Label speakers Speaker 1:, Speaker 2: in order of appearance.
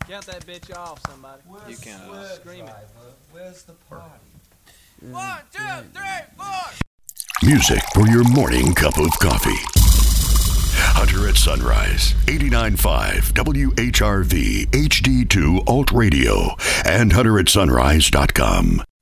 Speaker 1: Count that bitch off, somebody.
Speaker 2: You can't.
Speaker 1: Scream it.
Speaker 3: Where's the party?
Speaker 1: 1, 2, 3, 4.
Speaker 4: Music for your morning cup of coffee. Hunter at Sunrise, 89.5 WHRV HD2 Alt Radio and HunterAtSunrise.com.